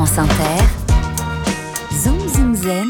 France Inter, Zoom Zoom Zen,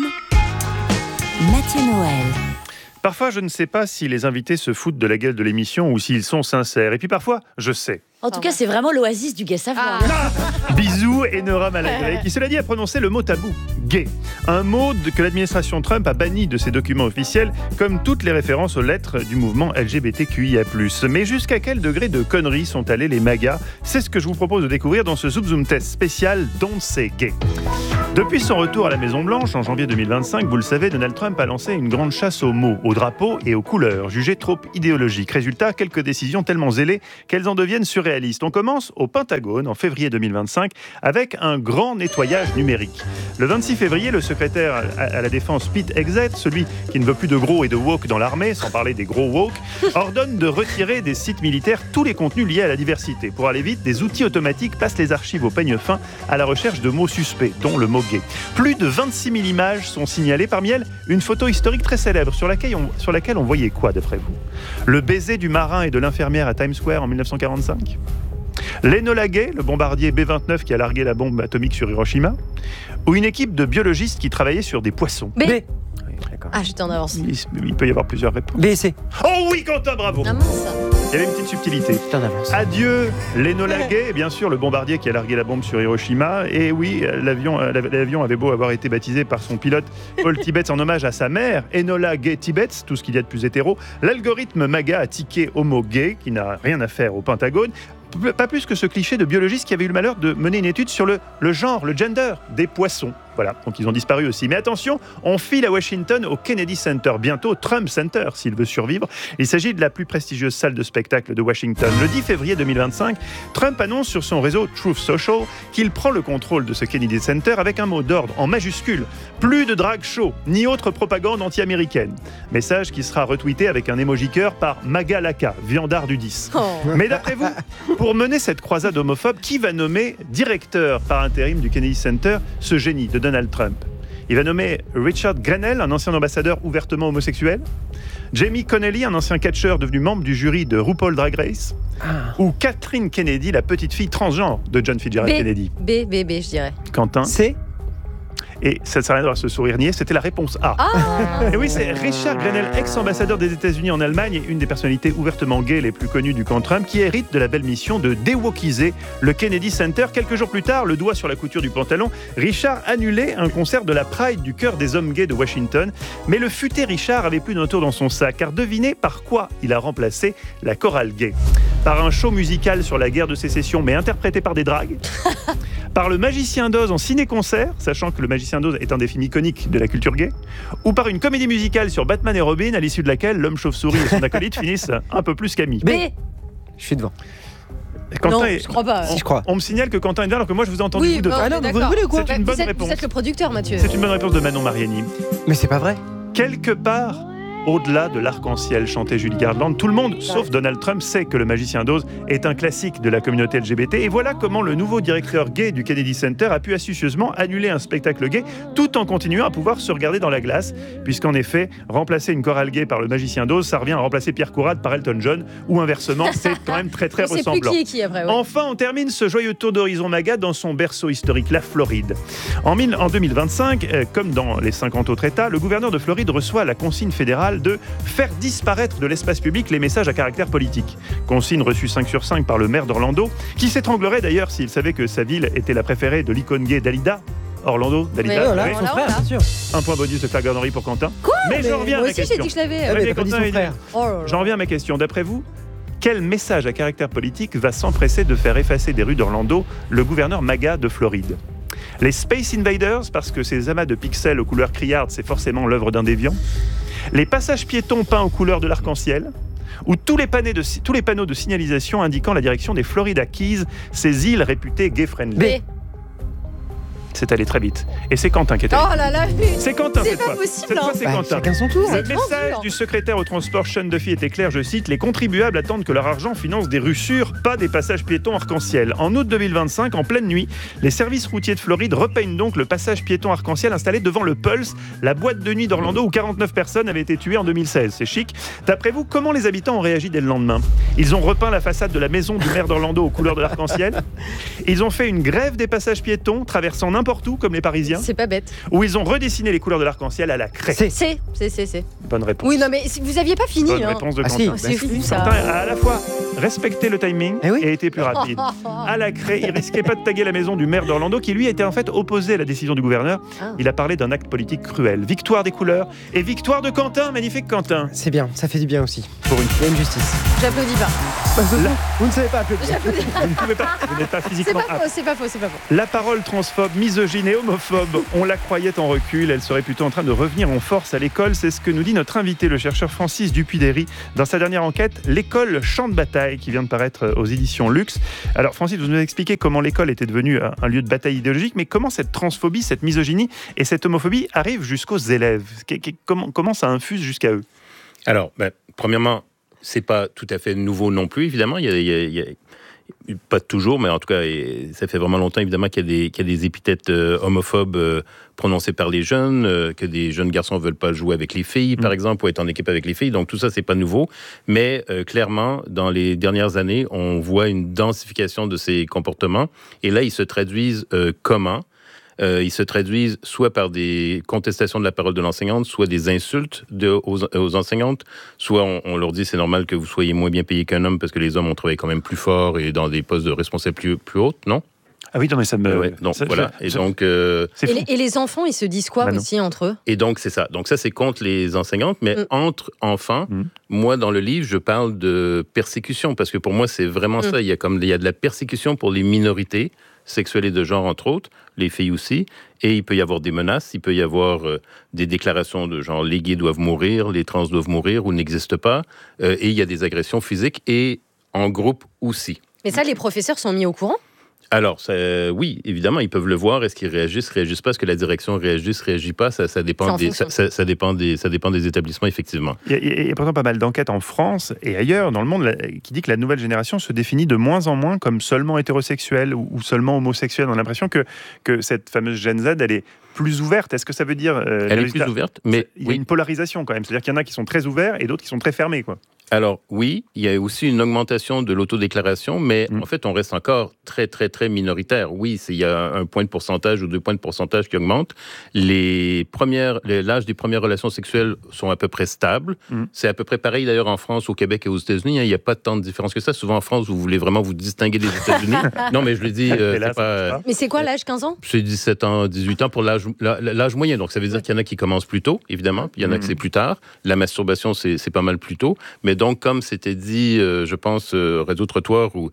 Mathieu Noël. Parfois, je ne sais pas si les invités se foutent de la gueule de l'émission ou s'ils sont sincères. Et puis parfois, je sais. En tout cas, c'est vraiment l'oasis du gay savoir. Bisous et Nora Malagré, qui cela dit a prononcé le mot tabou, gay. Un mot que l'administration Trump a banni de ses documents officiels, comme toutes les références aux lettres du mouvement LGBTQIA+. Mais jusqu'à quel degré de conneries sont allés les MAGA ? C'est ce que je vous propose de découvrir dans ce Zoom Zoom Test spécial Don't Say Gay. Depuis son retour à la Maison-Blanche en janvier 2025, vous le savez, Donald Trump a lancé une grande chasse aux mots, aux drapeaux et aux couleurs, jugées trop idéologiques. Résultat, quelques décisions tellement zélées qu'elles en deviennent surréalistes. On commence au Pentagone en février 2025 avec un grand nettoyage numérique. Le 26 février, le secrétaire à la Défense Pete Hegseth, celui qui ne veut plus de gros et de woke dans l'armée, sans parler des gros woke, ordonne de retirer des sites militaires tous les contenus liés à la diversité. Pour aller vite, des outils automatiques passent les archives au peigne fin à la recherche de mots suspects, dont le mot gay. Plus de 26 000 images sont signalées, parmi elles une photo historique très célèbre sur laquelle on voyait quoi d'après vous ? Le baiser du marin et de l'infirmière à Times Square en 1945 ? L'Enola Gay, le bombardier B-29 qui a largué la bombe atomique sur Hiroshima ? Ou une équipe de biologistes qui travaillaient sur des poissons ? B. Oui, Ah, j'étais en avance. il peut y avoir plusieurs réponses. B et C. Oh oui, Quentin, bravo. Ah mince. Il y avait une petite subtilité. J'étais en avance. Adieu l'Enola Gay, bien sûr, le bombardier qui a largué la bombe sur Hiroshima. Et oui, l'avion avait beau avoir été baptisé par son pilote Paul Tibbets en hommage à sa mère, Enola Gay Tibbets, tout ce qu'il y a de plus hétéro. L'algorithme MAGA a tiqué homo gay, qui n'a rien à faire au Pentagone. Pas plus que ce cliché de biologiste qui avait eu le malheur de mener une étude sur le genre, le gender des poissons. Voilà, donc ils ont disparu aussi. Mais attention, on file à Washington au Kennedy Center, bientôt Trump Center s'il veut survivre. Il s'agit de la plus prestigieuse salle de spectacle de Washington. Le 10 février 2025, Trump annonce sur son réseau Truth Social qu'il prend le contrôle de ce Kennedy Center avec un mot d'ordre en majuscule. Plus de drag show, ni autre propagande anti-américaine. Message qui sera retweeté avec un emoji cœur par Maga Laka, viandard du 10. Oh. Mais d'après vous, pour mener cette croisade homophobe, qui va nommer directeur par intérim du Kennedy Center ce génie de Donald Trump ? Il va nommer Richard Grenell, un ancien ambassadeur ouvertement homosexuel, Jamie Connelly, un ancien catcheur devenu membre du jury de RuPaul Drag Race, ou Catherine Kennedy, la petite fille transgenre de John Fitzgerald Kennedy. B, je dirais. Quentin. C. Et ça ne sert à rien de se sourire nier, c'était la réponse A. Et oui, c'est Richard Grenell, ex-ambassadeur des États-Unis en Allemagne et une des personnalités ouvertement gays les plus connues du camp Trump, qui hérite de la belle mission de déwokiser le Kennedy Center. Quelques jours plus tard, le doigt sur la couture du pantalon, Richard annulait un concert de la Pride du cœur des hommes gays de Washington. Mais le futé Richard avait plus d'un tour dans son sac, car devinez par quoi il a remplacé la chorale gay ? Par un show musical sur la guerre de sécession, mais interprété par des dragues. Par le Magicien d'Oz en ciné-concert, sachant que le Magicien d'Oz est un des films iconiques de la culture gay, ou par une comédie musicale sur Batman et Robin, à l'issue de laquelle l'homme chauve-souris et son acolyte finissent un peu plus qu'amis. B. Je suis devant. Quentin Non, est- je crois pas. Si, je crois. On me signale que Quentin est devant alors que moi je vous ai entendu vous deux. Ah non, d'accord. vous rigolez ou quoi ? C'est une bonne Vous réponse. êtes le producteur, Mathieu. C'est une bonne réponse de Manon Mariani. Mais c'est pas vrai. Quelque part au-delà de l'arc-en-ciel, chantait Julie Garland. Tout le monde, sauf Donald Trump, sait que le Magicien d'Oz est un classique de la communauté LGBT. Et voilà comment le nouveau directeur gay du Kennedy Center a pu astucieusement annuler un spectacle gay tout en continuant à pouvoir se regarder dans la glace. Puisqu'en effet, remplacer une chorale gay par le Magicien d'Oz, ça revient à remplacer Pierre Courade par Elton John. Ou inversement, c'est quand même très On sait ressemblant. plus qui est qui après. Ouais. Enfin, on termine ce joyeux tour d'horizon MAGA dans son berceau historique, la Floride. En 2025, comme dans les 50 autres États, le gouverneur de Floride reçoit la consigne fédérale de faire disparaître de l'espace public les messages à caractère politique. Consigne reçue 5 sur 5 par le maire d'Orlando, qui s'étranglerait d'ailleurs s'il savait que sa ville était la préférée de l'icône gay Dalida. Orlando, Dalida. Oui, Voilà, oui. son voilà, frère, voilà. bien sûr. Un point bonus de flagornerie pour Quentin. Mais j'en reviens à Moi ma aussi, j'ai question. dit que je l'avais. Ah, mais mais t'as pas dit Quentin son est- frère. Oh là là. J'en reviens à ma question. D'après vous, quel message à caractère politique va s'empresser de faire effacer des rues d'Orlando le gouverneur MAGA de Floride ? Les Space Invaders, parce que ces amas de pixels aux couleurs criardes, c'est forcément l'œuvre d'un déviant. Les passages piétons peints aux couleurs de l'arc-en-ciel. Ou tous les panneaux de signalisation indiquant la direction des Florida Keys, ces îles réputées gay-friendly. B. C'est allé très vite. Et c'est Quentin qui est allé. Oh là là, C'est Quentin c'est cette pas fois. possible, Cette fois, hein. c'est Bah, Quentin. chacun son tour. Le C'est message trop du secrétaire au transport Sean Duffy était clair, je cite, « Les contribuables attendent que leur argent finance des rues sûres, pas des passages piétons arc-en-ciel. » En août 2025, en pleine nuit, les services routiers de Floride repeignent donc le passage piéton arc-en-ciel installé devant le Pulse, la boîte de nuit d'Orlando où 49 personnes avaient été tuées en 2016. C'est chic. D'après vous, comment les habitants ont réagi dès le lendemain ? Ils ont repeint la façade de la maison du maire d'Orlando aux couleurs de l'arc-en-ciel. Ils ont fait une grève des passages piétons, traversant n'importe n'importe où, comme les Parisiens, C'est pas bête. où ils ont redessiné les couleurs de l'arc-en-ciel à la craie. C'est. Bonne réponse. Oui, non, mais vous aviez pas fini. Bonne hein. réponse de Ah, Quentin. si. C'est fou, ça. Quentin a à la fois respecté le timing Eh oui. et été plus rapide. À la craie, il risquait pas de taguer la maison du maire d'Orlando, qui lui était en fait opposé à la décision du gouverneur. Ah. Il a parlé d'un acte politique cruel. Victoire des couleurs et victoire de Quentin. Magnifique Quentin. C'est bien, ça fait du bien aussi. Pour une Il y a une justice. J'applaudis pas. Vous ne savez pas applaudir. J'applaudis pas. Vous ne pouvez pas, vous n'êtes pas C'est physiquement pas apte. faux, c'est pas faux, c'est pas faux. La parole transphobe, misogyne et homophobe, on la croyait en recul, elle serait plutôt en train de revenir en force à l'école, c'est ce que nous dit notre invité, le chercheur Francis Dupuy-Derry, dans sa dernière enquête, L'école champ de bataille, qui vient de paraître aux éditions Luxe. Alors Francis, vous nous avez expliqué comment l'école était devenue un lieu de bataille idéologique, mais comment cette transphobie, cette misogynie et cette homophobie arrivent jusqu'aux élèves? Comment ça infuse jusqu'à eux? Alors, premièrement, c'est pas tout à fait nouveau non plus, évidemment. Il y a pas toujours, mais en tout cas, ça fait vraiment longtemps, évidemment, qu'il y a des épithètes homophobes prononcées par les jeunes, que des jeunes garçons ne veulent pas jouer avec les filles, par exemple, ou être en équipe avec les filles. Donc, tout ça, c'est pas nouveau. Mais clairement, dans les dernières années, on voit une densification de ces comportements. Et là, ils se traduisent comment? Ils se traduisent soit par des contestations de la parole de l'enseignante, soit des insultes aux enseignantes, soit on leur dit c'est normal que vous soyez moins bien payé qu'un homme parce que les hommes ont travaillé quand même plus fort et dans des postes de responsabilité plus hautes, non? Ah oui, non, mais ça me... Ouais, donc, voilà. Et donc... c'est fou. Et les enfants, ils se disent quoi aussi entre eux? Et donc, c'est ça. Donc ça, c'est contre les enseignantes, mais entre enfants, moi, dans le livre, je parle de persécution, parce que pour moi, c'est vraiment ça. Il y a de la persécution pour les minorités sexuelles et de genre, entre autres, les filles aussi, et il peut y avoir des menaces, il peut y avoir des déclarations de genre les gays doivent mourir, les trans doivent mourir ou n'existent pas, et il y a des agressions physiques et en groupe aussi. Mais ça, les professeurs sont mis au courant? Alors, oui, évidemment, ils peuvent le voir. Est-ce qu'ils réagissent pas? Est-ce que la direction réagit pas? Ça dépend ça dépend des établissements, effectivement. Il y a pourtant pas mal d'enquêtes en France et ailleurs dans le monde qui dit que la nouvelle génération se définit de moins en moins comme seulement hétérosexuelle ou seulement homosexuelle. On a l'impression que cette fameuse Gen Z, elle est plus ouverte. Est-ce que ça veut dire... Elle est plus ouverte, mais... Il y a une polarisation quand même. C'est-à-dire qu'il y en a qui sont très ouverts et d'autres qui sont très fermés, quoi. Alors oui, il y a aussi une augmentation de l'autodéclaration, mais en fait, on reste encore très, très, très minoritaire. Oui, il y a 1 point de pourcentage ou 2 points de pourcentage qui augmentent. L'âge des premières relations sexuelles sont à peu près stables. C'est à peu près pareil d'ailleurs en France, au Québec et aux États-Unis. Il n'y a pas tant de différence que ça. Souvent en France, vous voulez vraiment vous distinguer des États-Unis. Non, mais je le dis, c'est pas... Mais c'est quoi l'âge, 15 ans? C'est 17 ans, 18 ans pour l'âge moyen. Donc ça veut dire qu'il y en a qui commencent plus tôt, évidemment, puis il y en a que c'est plus tard. La masturbation, c'est pas mal plus tôt. Mais donc, comme c'était dit, je pense, Réseau Trottoir, où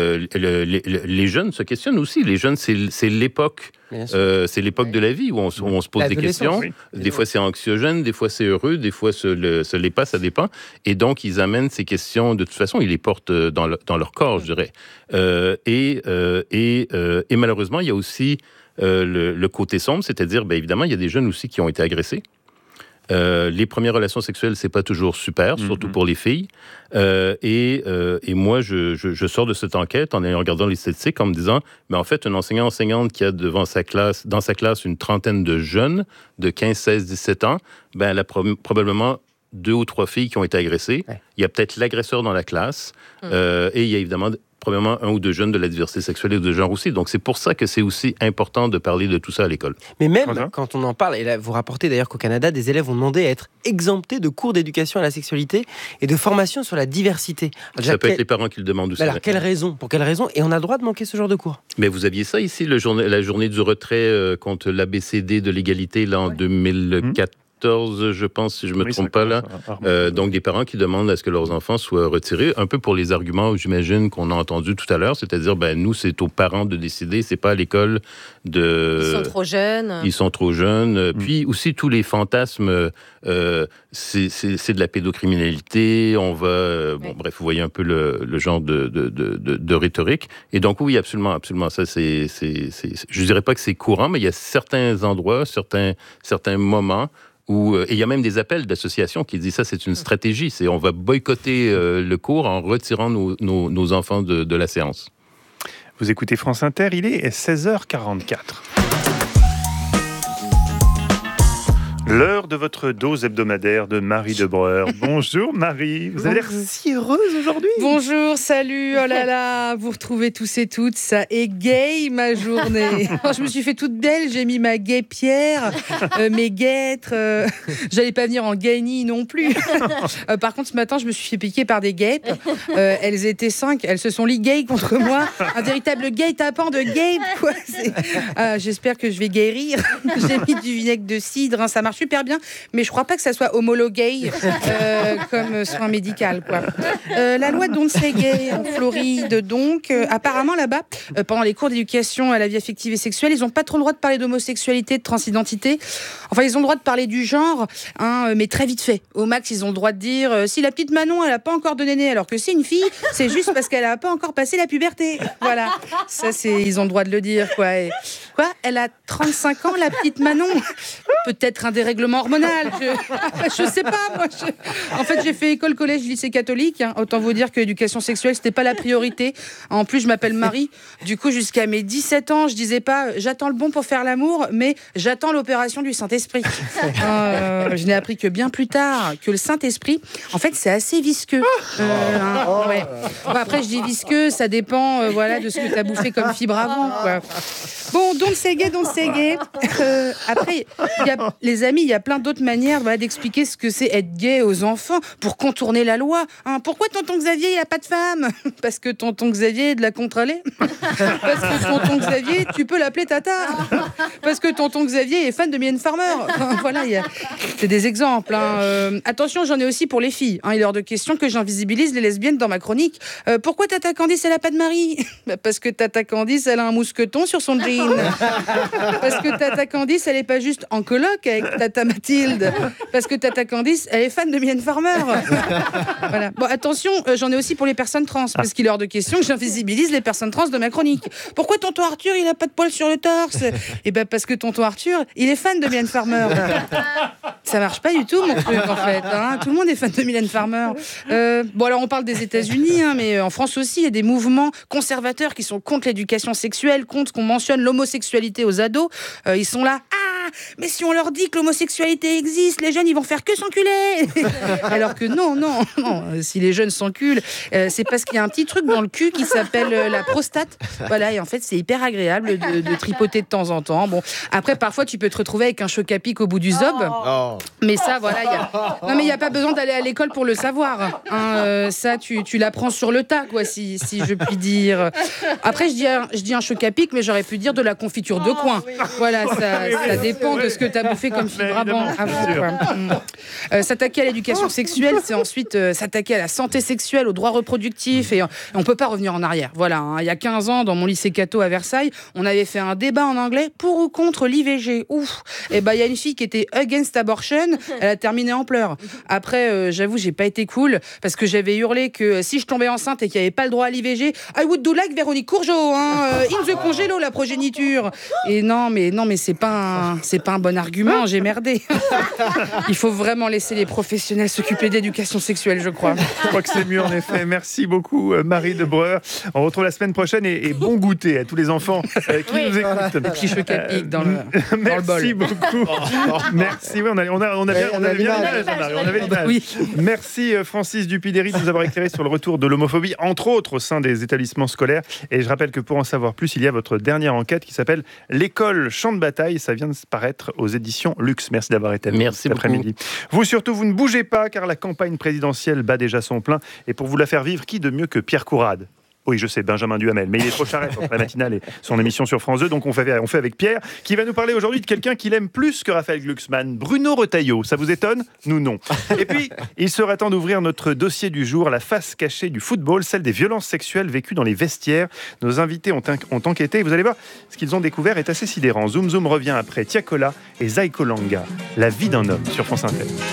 les jeunes se questionnent aussi. Les jeunes, c'est l'époque. C'est l'époque de la vie où on se pose des questions. Oui. Des fois, c'est anxiogène, des fois, c'est heureux, des fois, ce l'est pas, ça dépend. Et donc, ils amènent ces questions, de toute façon, ils les portent dans leur corps, je dirais. Et malheureusement, il y a aussi le côté sombre, c'est-à-dire, évidemment, il y a des jeunes aussi qui ont été agressés. Les premières relations sexuelles, c'est pas toujours super, surtout pour les filles. Et moi, je sors de cette enquête en regardant les statistiques en me disant, mais en fait, un enseignante qui a dans sa classe une trentaine de jeunes de 15, 16, 17 ans, elle a probablement 2 ou 3 filles qui ont été agressées. Ouais. Il y a peut-être l'agresseur dans la classe, et il y a évidemment probablement 1 ou 2 jeunes de la diversité sexuelle et de genre aussi. Donc, c'est pour ça que c'est aussi important de parler de tout ça à l'école. Mais même quand on en parle, et là, vous rapportez d'ailleurs qu'au Canada, des élèves ont demandé à être exemptés de cours d'éducation à la sexualité et de formation sur la diversité. Alors, ça peut être les parents qui le demandent aussi. Alors, pour quelle raison? Et on a le droit de manquer ce genre de cours? Mais vous aviez ça ici, la journée du retrait contre l'ABCD de l'égalité, là, en 2014. Je pense, si je ne me trompe pas là. Donc, des parents qui demandent à ce que leurs enfants soient retirés, un peu pour les arguments, j'imagine, qu'on a entendus tout à l'heure, c'est-à-dire, nous, c'est aux parents de décider, c'est pas à l'école de... Ils sont trop jeunes. Ils sont trop jeunes. Puis aussi, tous les fantasmes, c'est de la pédocriminalité, on va... bref, vous voyez un peu le genre de rhétorique. Et donc, oui, absolument, absolument. Ça, je ne dirais pas que c'est courant, mais il y a certains endroits, certains moments où, et il y a même des appels d'associations qui disent ça, c'est une stratégie. C'est on va boycotter le cours en retirant nos enfants de la séance. Vous écoutez France Inter, il est 16h44. L'heure de votre dose hebdomadaire de Marie de Breur. Bonjour Marie, vous avez l'air si heureuse aujourd'hui. Bonjour, salut, oh là là, vous retrouvez tous et toutes, ça égaye ma journée. Je me suis fait toute belle, j'ai mis ma guêpière, mes guêtres, j'allais pas venir en guenille non plus. Par contre, ce matin, je me suis fait piquer par des guêpes, elles étaient 5, elles se sont liguées contre moi, un véritable guet-apens de guêpes, quoi. J'espère que je vais guérir. J'ai mis du vinaigre de cidre, hein, ça marche super bien, mais je crois pas que ça soit homologué comme soin médical, quoi. La loi Don't Say Gay en Floride, donc, apparemment là-bas, pendant les cours d'éducation à la vie affective et sexuelle, ils n'ont pas trop le droit de parler d'homosexualité, de transidentité. Enfin, ils ont le droit de parler du genre, hein, mais très vite fait. Au max, ils ont le droit de dire si la petite Manon, elle a pas encore de néné, alors que c'est une fille, c'est juste parce qu'elle a pas encore passé la puberté. Voilà, ça, ils ont le droit de le dire, quoi. Et, quoi, elle a 35 ans, la petite Manon. Peut-être un dérèglement hormonal. Je sais pas, moi. En fait, j'ai fait école, collège, lycée catholique. Hein. Autant vous dire que l'éducation sexuelle, c'était pas la priorité. En plus, je m'appelle Marie. Du coup, jusqu'à mes 17 ans, je disais pas j'attends le bon pour faire l'amour, mais j'attends l'opération du Saint-Esprit. Je n'ai appris que bien plus tard que le Saint-Esprit, en fait, c'est assez visqueux. Ouais. Bon, après, je dis visqueux, ça dépend voilà, de ce que tu as bouffé comme fibre avant, quoi. Bon, don't say gay. Après, les amis, il y a plein d'autres manières d'expliquer ce que c'est être gay aux enfants pour contourner la loi. Hein, pourquoi tonton Xavier, il n'a pas de femme ? Parce que tonton Xavier est de la contre-allée. Parce que tonton Xavier, tu peux l'appeler Tata. Parce que tonton Xavier est fan de Mylène Farmer. Voilà, c'est des exemples. Hein. Attention, j'en ai aussi pour les filles. Hein, il est hors de question que j'invisibilise les lesbiennes dans ma chronique. Pourquoi Tata Candice, elle n'a pas de mari ? Parce que Tata Candice, elle a un mousqueton sur son jean. Parce que Tata Candice, elle n'est pas juste en coloc avec Tata Mathilde. Parce que Tata Candice, elle est fan de Mylène Farmer. Voilà. Bon, attention, j'en ai aussi pour les personnes trans, parce qu'il est hors de question que j'invisibilise les personnes trans de ma chronique. Pourquoi tonton Arthur, il n'a pas de poils sur le torse ? Eh ben parce que tonton Arthur, il est fan de Mylène Farmer. Ça marche pas du tout, mon truc, en fait. Hein. Tout le monde est fan de Mylène Farmer. Bon, alors on parle des États-Unis, hein, mais en France aussi, il y a des mouvements conservateurs qui sont contre l'éducation sexuelle, contre qu'on mentionne l'homosexualité aux ados. Ils sont là. Mais si on leur dit que l'homosexualité existe, les jeunes, ils vont faire que s'enculer. Alors que non, si les jeunes s'enculent, c'est parce qu'il y a un petit truc dans le cul qui s'appelle la prostate. Voilà, et en fait, c'est hyper agréable de tripoter de temps en temps. Bon, après, parfois, tu peux te retrouver avec un choc à pic au bout du zob. Mais ça, voilà, non, mais il n'y a pas besoin d'aller à l'école pour le savoir. Hein, ça, tu l'apprends sur le tas, quoi, si je puis dire. Après, je dis un choc à pic, mais j'aurais pu dire de la confiture de coin. Voilà, ça dépend de ce que tu as bouffé comme fibre avant. S'attaquer à l'éducation sexuelle, c'est ensuite s'attaquer à la santé sexuelle, aux droits reproductifs, et on peut pas revenir en arrière. Voilà, hein. Il y a 15 ans, dans mon lycée catho à Versailles, on avait fait un débat en anglais pour ou contre l'IVG. Ouf. Et il y a une fille qui était against abortion, elle a terminé en pleurs. Après, j'avoue, j'ai pas été cool, parce que j'avais hurlé que si je tombais enceinte et qu'il n'y avait pas le droit à l'IVG, I would do like Véronique Courgeot, hein, in the congélo, la progéniture. Et non, mais c'est pas un bon argument, j'ai merdé. Il faut vraiment laisser les professionnels s'occuper d'éducation sexuelle, je crois. Je crois que c'est mieux en effet. Merci beaucoup Marie de Breur. On retrouve la semaine prochaine et bon goûter à tous les enfants qui nous écoutent. Des petits chocs à pic dans le bol. Merci beaucoup. Merci. Oui, on avait bien l'image, Marie. On avait l'image. Oui. Merci Francis Dupidéry de nous avoir éclairé sur le retour de l'homophobie, entre autres au sein des établissements scolaires. Et je rappelle que pour en savoir plus, il y a votre dernière enquête qui s'appelle L'école champ de bataille. Ça vient de paraître aux éditions Luxe. Merci d'avoir été avec nous cet après-midi. Vous surtout, vous ne bougez pas car la campagne présidentielle bat déjà son plein. Et pour vous la faire vivre, qui de mieux que Pierre Courade ? Oui, je sais, Benjamin Duhamel, mais il est trop charrette entre la matinale et son émission sur France 2, donc on fait avec Pierre, qui va nous parler aujourd'hui de quelqu'un qu'il aime plus que Raphaël Glucksmann, Bruno Retailleau. Ça vous étonne ? Nous, non. Et puis, il sera temps d'ouvrir notre dossier du jour, la face cachée du football, celle des violences sexuelles vécues dans les vestiaires. Nos invités ont enquêté, et vous allez voir, ce qu'ils ont découvert est assez sidérant. Zoom Zoom revient après Tiakola et Zaiko Langa, La vie d'un homme sur France Inter.